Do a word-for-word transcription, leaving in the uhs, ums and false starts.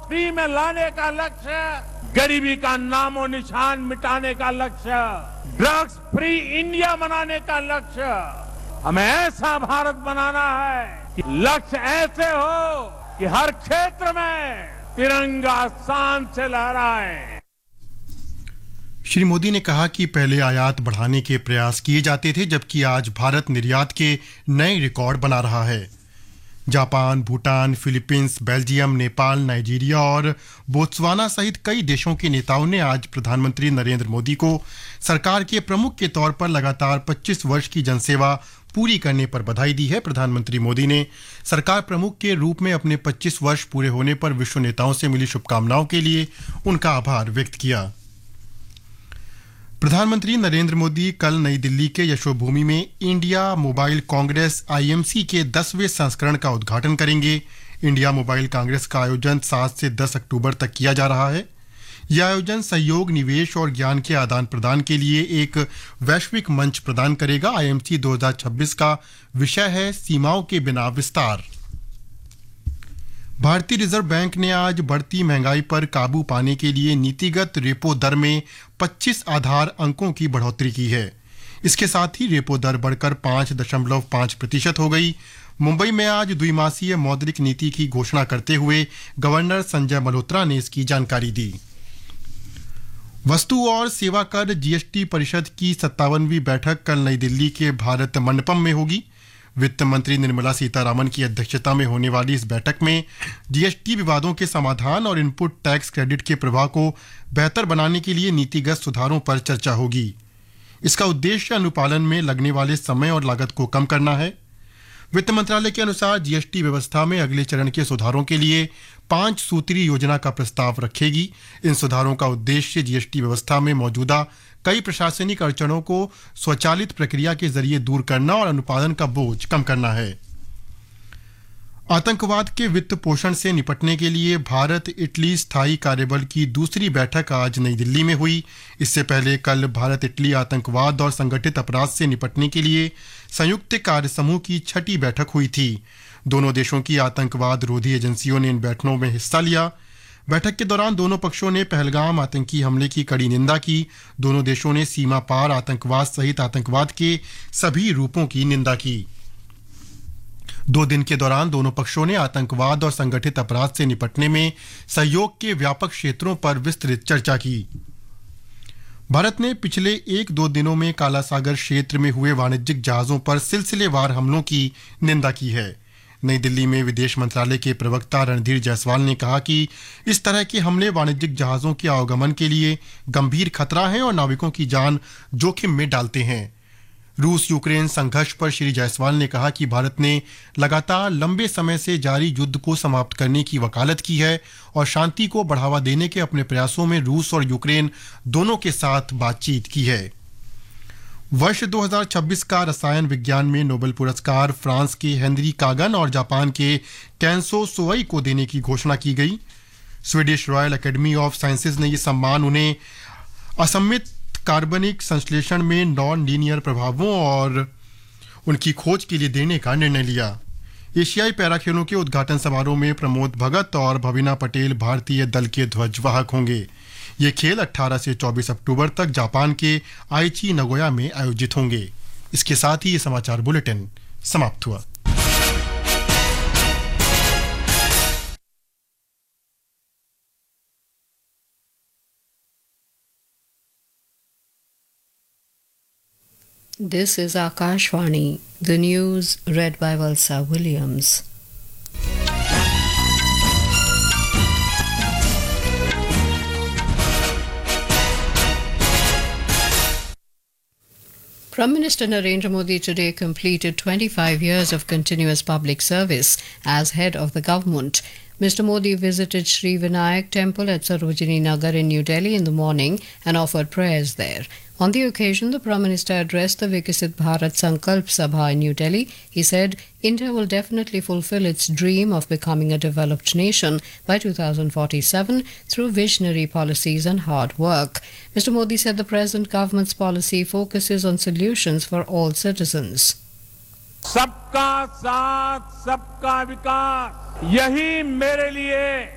Free में लाने का लक्ष्य, गरीबी का नामो निशान मिटाने का लक्ष्य, ड्रग्स फ्री इंडिया बनाने का लक्ष्य, हमें ऐसा भारत बनाना है कि लक्ष्य ऐसे हो कि हर क्षेत्र में तिरंगा शान से लहराए। श्री मोदी ने कहा कि पहले आयात बढ़ाने के प्रयास किए जाते थे, जबकि आज भारत निर्यात के नए रिकॉर्ड बना रहा है। Japan, Bhutan, Philippines, Belgium, Nepal, Nigeria और बोत्सवाना सहित कई देशों के नेताओं ने आज प्रधानमंत्री नरेंद्र मोदी को सरकार के प्रमुख के तौर पर लगातार पच्चीस वर्ष की जनसेवा पूरी करने पर बधाई दी है। प्रधानमंत्री मोदी ने सरकार प्रमुख के रूप में अपने पच्चीस वर्ष पूरे होने पर विश्व नेताओं से मिली शुभकामनाओं के लिए उनका आभार व्यक्त किया। प्रधानमंत्री नरेंद्र मोदी कल नई दिल्ली के यशोभूमि में India mobile Congress I M C के दसवें संस्करण का उद्घाटन करेंगे। इंडिया मोबाइल कांग्रेस का आयोजन सात से दस अक्टूबर तक किया जा रहा है। यह आयोजन सहयोग, निवेश और ज्ञान के आदान प्रदान के लिए एक वैश्विक मंच प्रदान करेगा। आई एम सी दो हज़ार छब्बीस का विषय है सीमाओं के बिना विस्तार। भारतीय रिजर्व बैंक ने आज बढ़ती महंगाई पर काबू पाने के लिए नीतिगत रेपो दर में पच्चीस आधार अंकों की बढ़ोतरी की है। इसके साथ ही रेपो दर बढ़कर पाँच दशमलव पाँच प्रतिशत हो गई। मुंबई में आज द्विमासीय मौद्रिक नीति की घोषणा करते हुए गवर्नर संजय मल्होत्रा ने इसकी जानकारी दी। वस्तु और सेवा कर जी एस टी परिषद की सत्तावनवीं बैठक कल नई दिल्ली के भारत मंडपम में होगी। वित्त मंत्री निर्मला सीतारामन की अध्यक्षता में होने वाली इस बैठक में जी एस टी विवादों के समाधान और इनपुट टैक्स क्रेडिट के प्रवाह को बेहतर बनाने के लिए नीतिगत सुधारों पर चर्चा होगी। इसका उद्देश्य अनुपालन में लगने वाले समय और लागत को कम करना है। वित्त मंत्रालय के अनुसार जी एस टी व्यवस्था में अगले चरण के सुधारों के लिए पांच सूत्री योजना का प्रस्ताव रखेगी। इन सुधारों का उद्देश्य जी एस टी व्यवस्था में मौजूदा कई प्रशासनिक अड़चनों को स्वचालित प्रक्रिया के जरिए दूर करना और अनुपालन का बोझ कम करना है। आतंकवाद के वित्त पोषण से निपटने के लिए भारत इटली स्थायी कार्यबल की दूसरी बैठक आज नई दिल्ली में हुई। इससे पहले कल भारत इटली आतंकवाद और संगठित अपराध से निपटने के लिए संयुक्त कार्य समूह की छठी बैठक हुई थी। दोनों देशों की आतंकवाद रोधी एजेंसियों ने इन बैठकों में हिस्सा लिया। बैठक के दौरान दोनों पक्षों ने पहलगाम आतंकी हमले की कड़ी निंदा की। दोनों देशों ने सीमा पार आतंकवाद सहित आतंकवाद के सभी रूपों की निंदा की। दो दिन के दौरान दोनों पक्षों ने आतंकवाद और संगठित अपराध से निपटने में सहयोग के व्यापक क्षेत्रों पर विस्तृत चर्चा की। भारत ने पिछले एक दो दिनों में काला सागर क्षेत्र में हुए वाणिज्यिक जहाजों पर सिलसिलेवार हमलों की निंदा की है। नई दिल्ली में विदेश मंत्रालय के प्रवक्ता रणधीर जायसवाल ने कहा कि इस तरह के हमले वाणिज्यिक जहाजों के आवागमन के लिए गंभीर खतरा है और नाविकों की जान जोखिम में डालते हैं। रूस यूक्रेन संघर्ष पर श्री जायसवाल ने कहा कि भारत ने लगातार लंबे समय से जारी युद्ध को समाप्त करने की वकालत की है और शांति को बढ़ावा देने के अपने प्रयासों में रूस और यूक्रेन दोनों के साथ बातचीत की है। वर्ष दो हज़ार छब्बीस का रसायन विज्ञान में नोबेल पुरस्कार फ्रांस के हेनरी कागन और जापान के केंसो सोई को देने की घोषणा की गई। Swedish royal academy of sciences ने यह सम्मान उन्हें असममित कार्बनिक संश्लेषण में नॉन लीनियर प्रभावों और उनकी खोज के लिए देने का निर्णय लिया। एशियाई पैरा खेलों के उद्घाटन समारोह में प्रमोद भगत और भविना पटेल भारतीय दल के ध्वजवाहक होंगे। ये खेल अठारह से चौबीस अक्टूबर तक जापान के आइची नगोया में आयोजित होंगे। इसके साथ ही ये समाचार बुलेटिन समाप्त हुआ। This is Akashvani, the news read by Valsa Williams. Prime Minister Narendra Modi today completed twenty-five years of continuous public service as head of the government. Mister Modi visited Sri Vinayak Temple at Sarojini Nagar in New Delhi in the morning and offered prayers there. On the occasion, the Prime Minister addressed the Viksit Bharat Sankalp Sabha in New Delhi. He said, India will definitely fulfill its dream of becoming a developed nation by two thousand forty-seven through visionary policies and hard work. Mister Modi said the present government's policy focuses on solutions for all citizens. सबका साथ सबका विकास, यही मेरे लिए